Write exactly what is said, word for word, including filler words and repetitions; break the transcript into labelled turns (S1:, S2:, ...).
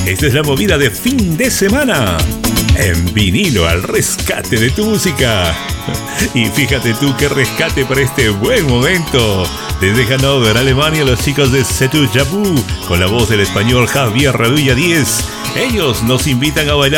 S1: Esta es la movida de fin de semana en vinilo, al rescate de tu música. Y fíjate tú qué rescate para este buen momento. Desde Hannover, Alemania, los chicos de Setu Jabu, con la voz del español Javier Radulla Díez. Ellos nos invitan a bailar